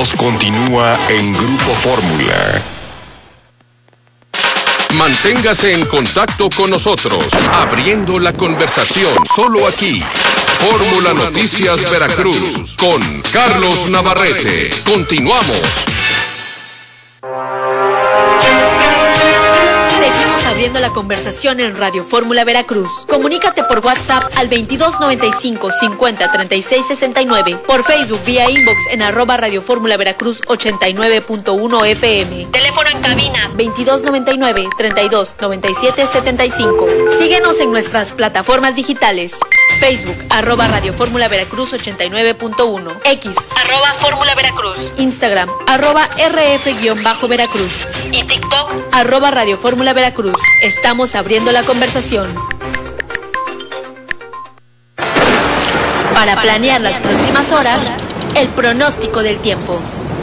Continuamos, continúa en Grupo Fórmula. Manténgase en contacto con nosotros, abriendo la conversación, solo aquí. Fórmula Noticias Veracruz, con Carlos Navarrete. Continuamos. Seguimos abriendo la conversación en Radio Fórmula Veracruz. Comunícate por WhatsApp al 2295 50 36 69, por Facebook vía inbox en @Radio Fórmula Veracruz 89.1 FM. Teléfono en cabina 2299 32 97 75. Síguenos en nuestras plataformas digitales. Facebook @Radio Fórmula Veracruz 89.1, X @Fórmula Veracruz, Instagram @RF-Veracruz y TikTok @Radio Fórmula Veracruz. Estamos abriendo la conversación. Para planear las próximas horas, el pronóstico del tiempo.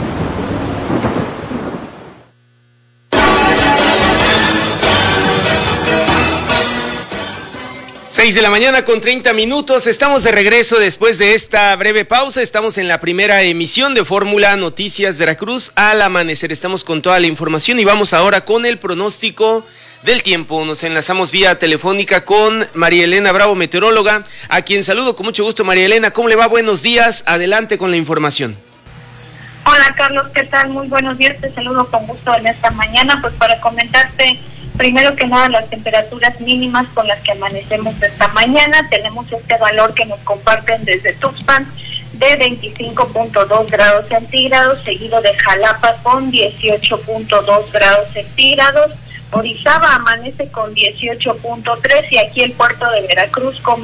6 de la mañana con 30 minutos, estamos de regreso después de esta breve pausa, estamos en la primera emisión de Fórmula Noticias Veracruz al amanecer, estamos con toda la información y vamos ahora con el pronóstico del tiempo. Nos enlazamos vía telefónica con María Elena Bravo, meteoróloga, a quien saludo con mucho gusto. María Elena, ¿cómo le va? Buenos días, adelante con la información. Hola Carlos, ¿qué tal? Muy buenos días, te saludo con gusto en esta mañana, pues para comentarte primero que nada las temperaturas mínimas con las que amanecemos esta mañana. Tenemos este valor que nos comparten desde Tuxpan de 25.2 grados centígrados, seguido de Jalapa con 18.2 grados centígrados. Orizaba amanece con 18.3 y aquí el puerto de Veracruz con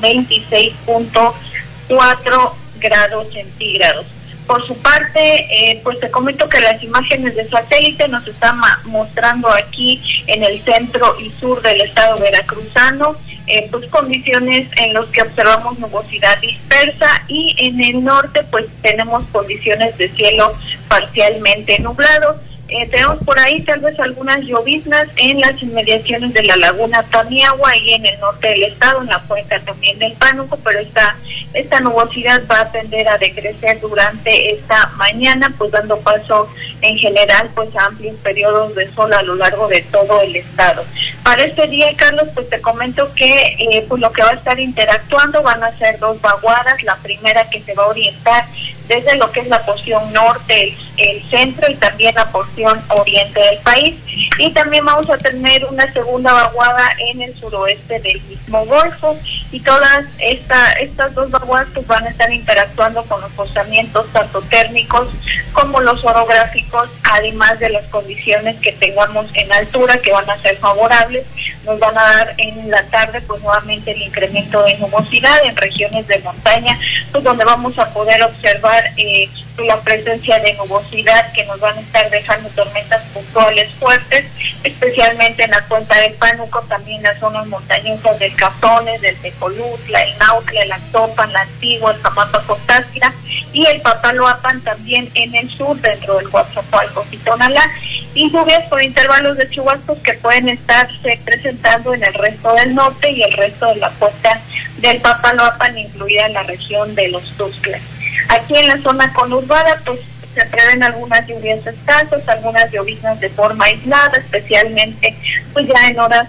26.4 grados centígrados. Por su parte, pues te comento que las imágenes de satélite nos están mostrando aquí en el centro y sur del estado veracruzano, pues condiciones en las que observamos nubosidad dispersa, y en el norte pues tenemos condiciones de cielo parcialmente nublado. Tenemos por ahí tal vez algunas lloviznas en las inmediaciones de la laguna Tamiahua y en el norte del estado, en la cuenca también del Pánuco, pero esta nubosidad va a tender a decrecer durante esta mañana, pues dando paso en general pues a amplios periodos de sol a lo largo de todo el estado. Para este día, Carlos, pues te comento que pues lo que va a estar interactuando van a ser dos vaguadas. La primera que se va a orientar desde lo que es la porción norte, el centro y también la porción oriente del país, y también vamos a tener una segunda vaguada en el suroeste del mismo Golfo, y todas estas dos vaguadas pues van a estar interactuando con los forzamientos tanto térmicos como los orográficos, además de las condiciones que tengamos en altura que van a ser favorables. Nos van a dar en la tarde pues nuevamente el incremento de nubosidad en regiones de montaña, pues donde vamos a poder observar la presencia de nubosidad que nos van a estar dejando tormentas puntuales fuertes, especialmente en la cuenca del Pánuco, también las zonas montañosas del Cazones, del Tecolutla, el Nautla, el Actopan, la Antigua, el Jamapa-Cotáxtla y el Papaloapan, también en el sur dentro del Coatzacoalcos y Tonalá, y lluvias por intervalos de chubascos que pueden estarse presentando en el resto del norte y el resto de la cuenca del Papaloapan, incluida la región de los Tuxtlas. Aquí en la zona conurbada pues se prevén algunas lluvias escasas, algunas lloviznas de forma aislada, especialmente pues ya en horas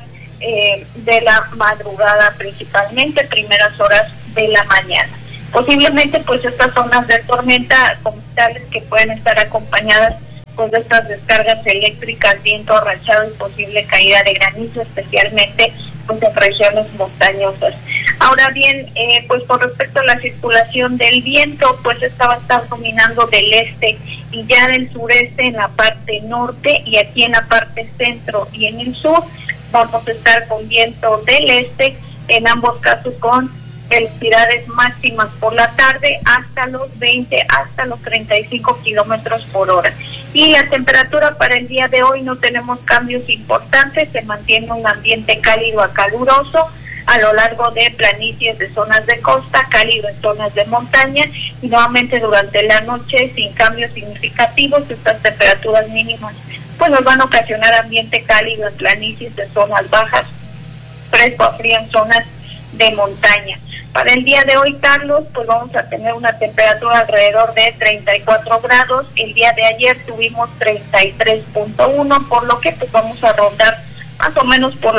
de la madrugada, principalmente primeras horas de la mañana. Posiblemente pues estas zonas de tormenta como tales que pueden estar acompañadas pues de estas descargas eléctricas, viento arrachado y posible caída de granizo, especialmente pues en regiones montañosas. Ahora bien, pues con respecto a la circulación del viento, pues esta va a estar dominando del este y ya del sureste en la parte norte, y aquí en la parte centro y en el sur vamos a estar con viento del este, en ambos casos con velocidades máximas por la tarde hasta los 20, hasta los 35 kilómetros por hora. Y la temperatura para el día de hoy no tenemos cambios importantes, se mantiene un ambiente cálido a caluroso a lo largo de planicies de zonas de costa, cálido en zonas de montaña, y nuevamente durante la noche sin cambios significativos. Estas temperaturas mínimas pues nos van a ocasionar ambiente cálido en planicies de zonas bajas, fresco a frío en zonas de montaña. Para el día de hoy, Carlos, pues vamos a tener una temperatura alrededor de 34 grados. El día de ayer tuvimos 33.1, por lo que pues vamos a rondar más o menos por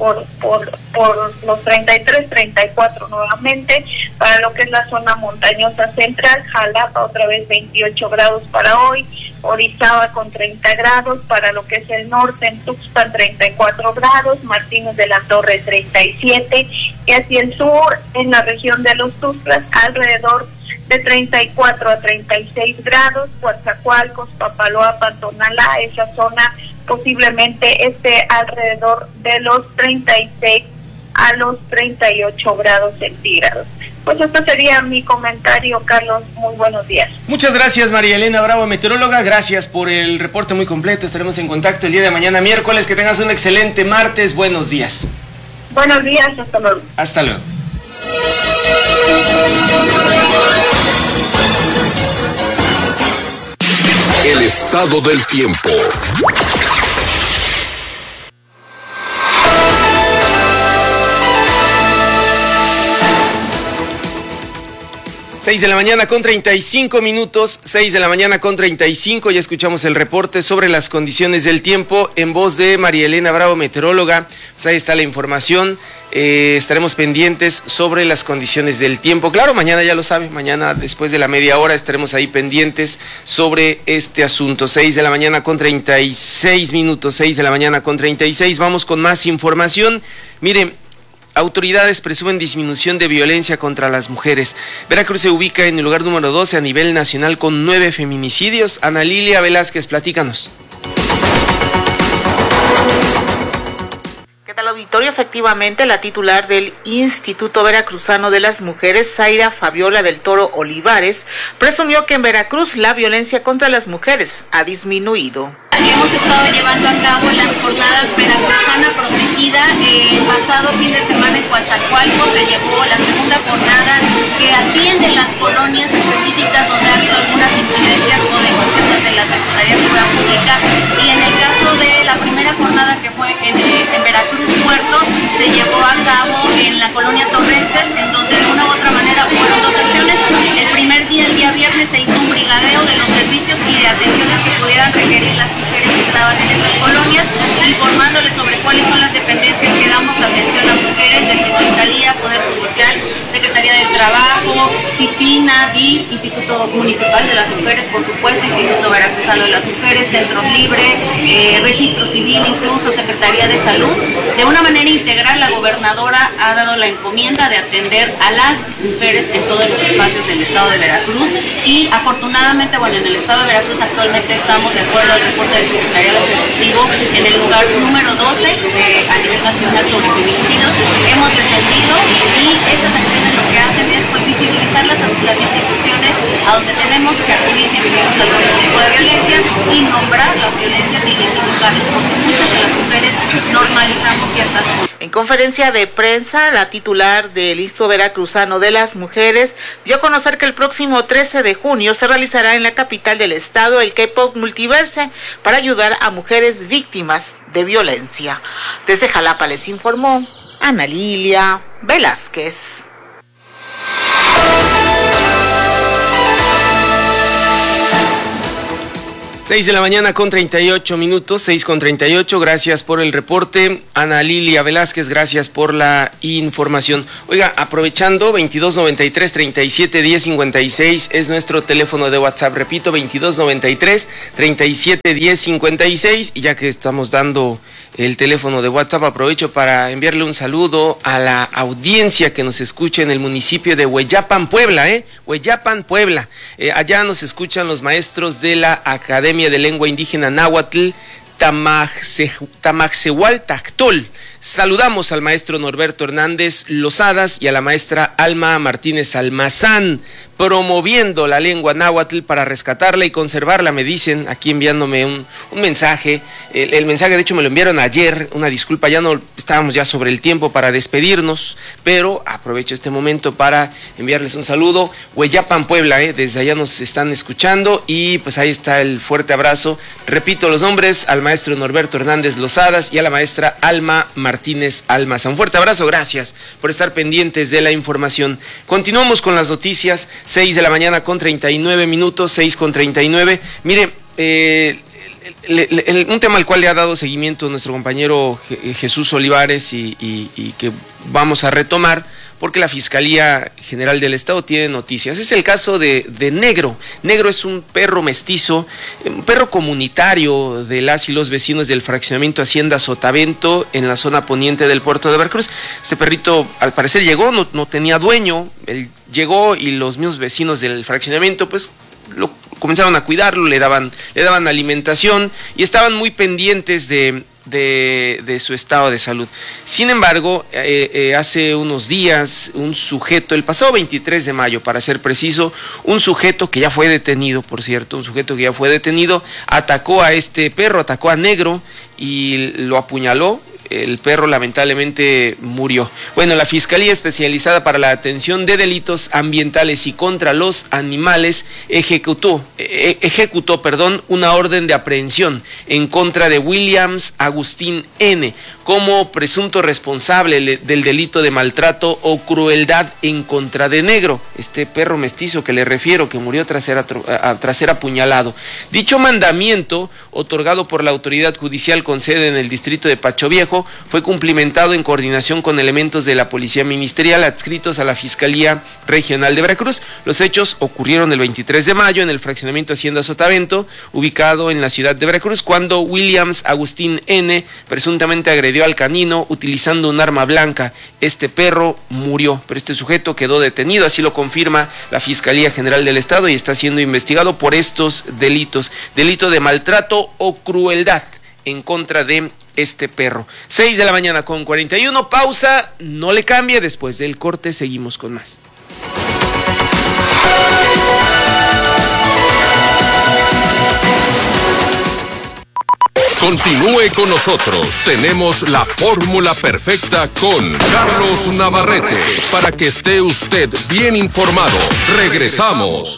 los 33, 34 nuevamente. Para lo que es la zona montañosa central, Jalapa otra vez 28 grados para hoy, Orizaba con 30 grados, para lo que es el norte en Tuxpan 34 grados, Martínez de la Torre 37, y hacia el sur en la región de los Tuxtlas alrededor de 34 a 36 grados, Coatzacoalcos, Papaloapan, Tonalá, esa zona posiblemente esté alrededor de los 36 a los 38 grados centígrados. Pues esto sería mi comentario, Carlos. Muy buenos días. Muchas gracias, María Elena Bravo, meteoróloga. Gracias por el reporte muy completo. Estaremos en contacto el día de mañana, miércoles. Que tengas un excelente martes. Buenos días. Buenos días, hasta luego. Hasta luego. El estado del tiempo. 6 de la mañana con 35 minutos, 6 de la mañana con 35, ya escuchamos el reporte sobre las condiciones del tiempo en voz de María Elena Bravo, meteoróloga. Pues ahí está la información, estaremos pendientes sobre las condiciones del tiempo. Claro, mañana ya lo sabe, mañana después de la media hora estaremos ahí pendientes sobre este asunto. 6 de la mañana con 36 minutos, 6 de la mañana con 36, vamos con más información. Miren, autoridades presumen disminución de violencia contra las mujeres. Veracruz se ubica en el lugar número 12 a nivel nacional con 9 feminicidios. Ana Lilia Velázquez, platícanos. ¿Qué tal, auditorio? Efectivamente, la titular del Instituto Veracruzano de las Mujeres, Zaira Fabiola del Toro Olivares, presumió que en Veracruz la violencia contra las mujeres ha disminuido. Hemos estado llevando a cabo las jornadas Veracruzana Protegida. El pasado fin de semana en Coatzacoalcos se llevó la segunda jornada que atiende las colonias específicas donde ha habido algunas incidencias o denuncias ante la Secretaría de Seguridad Pública. Y en el caso de la primera jornada que fue en Veracruz Puerto, se llevó a cabo en la colonia Torrentes, en donde de una u otra manera fueron dos acciones. El primer día, el día viernes, se hizo un brigadeo de los servicios y de atenciones que pudieran requerir las mujeres que estaban en estas colonias, informándoles sobre cuáles son las dependencias que damos atención a mujeres desde Fiscalía, Poder Judicial, Secretaría del Trabajo, CIPINA, DIF, Instituto Municipal de las Mujeres, por supuesto, Instituto Veracruzano de las Mujeres, Centro Libre, Registro Civil, incluso Secretaría de Salud. De una manera integral, la gobernadora ha dado la encomienda de atender a las mujeres en todos los espacios del estado de Veracruz y afortunadamente, bueno, en el estado de Veracruz actualmente estamos, de acuerdo al reporte del Secretariado Ejecutivo, en el lugar número 12 a nivel nacional sobre feminicidios. Hemos descendido y estas acciones lo que hacen es pues visibilizar las instituciones a donde tenemos que acudir si vivimos algún tipo de violencia y nombrar las violencias e identificarlas, porque muchas de las mujeres normalizamos ciertas cosas. En conferencia de prensa, la titular del Instituto Veracruzano de las Mujeres dio a conocer que el próximo 13 de junio se realizará en la capital del estado el K-Pop Multiverse para ayudar a mujeres víctimas de violencia. Desde Jalapa les informó Ana Lilia Velázquez. 6 de la mañana con 38 minutos, 6 con 38, gracias por el reporte. Ana Lilia Velázquez, gracias por la información. Oiga, aprovechando, 2293-371056 es nuestro teléfono de WhatsApp, repito, 2293-371056, y ya que estamos dando el teléfono de WhatsApp, aprovecho para enviarle un saludo a la audiencia que nos escucha en el municipio de Hueyapan, Puebla, Hueyapan, Puebla. Allá nos escuchan los maestros de la Academia de Lengua Indígena Náhuatl, Tamaxehualtactol. Saludamos al maestro Norberto Hernández Lozadas y a la maestra Alma Martínez Almazán, promoviendo la lengua náhuatl para rescatarla y conservarla, me dicen, aquí enviándome un mensaje. El mensaje, de hecho, me lo enviaron ayer, una disculpa, ya no estábamos ya sobre el tiempo para despedirnos, pero aprovecho este momento para enviarles un saludo. Hueyapan, Puebla, desde allá nos están escuchando y pues ahí está el fuerte abrazo. Repito los nombres, al maestro Norberto Hernández Lozadas y a la maestra Alma Martínez Almazán. Un fuerte abrazo, gracias por estar pendientes de la información. Continuamos con las noticias, 6 de la mañana con 39 minutos, 6 con 39. Mire, un tema al cual le ha dado seguimiento nuestro compañero Jesús Olivares y que vamos a retomar, porque la Fiscalía General del Estado tiene noticias. Es el caso de Negro. Negro es un perro mestizo, un perro comunitario de las y los vecinos del fraccionamiento Hacienda Sotavento, en la zona poniente del puerto de Veracruz. Este perrito, al parecer, llegó, no tenía dueño, él llegó y los mismos vecinos del fraccionamiento, pues, lo comenzaron a cuidarlo, le daban alimentación y estaban muy pendientes de su estado de salud. Sin embargo, hace unos días, un sujeto, el pasado 23 de mayo, para ser preciso, un sujeto que ya fue detenido, por cierto, atacó a este perro, atacó a Negro y lo apuñaló. El perro lamentablemente murió. Bueno, la Fiscalía Especializada para la Atención de Delitos Ambientales y contra los Animales ejecutó una orden de aprehensión en contra de Williams Agustín N. como presunto responsable del delito de maltrato o crueldad en contra de Negro, este perro mestizo que le refiero, que murió tras ser apuñalado. Dicho mandamiento, otorgado por la autoridad judicial con sede en el distrito de Pacho Viejo, fue cumplimentado en coordinación con elementos de la Policía Ministerial adscritos a la Fiscalía Regional de Veracruz. Los hechos ocurrieron el 23 de mayo en el fraccionamiento Hacienda Sotavento, ubicado en la ciudad de Veracruz, cuando Williams Agustín N. presuntamente agredió al canino utilizando un arma blanca. Este perro murió, pero este sujeto quedó detenido, así lo confirma la Fiscalía General del Estado, y está siendo investigado por estos delitos: delito de maltrato o crueldad en contra de este perro. 6 de la mañana con 41, pausa, no le cambie, después del corte seguimos con más. Continúe con nosotros, tenemos la fórmula perfecta con Carlos Navarrete, para que esté usted bien informado. Regresamos.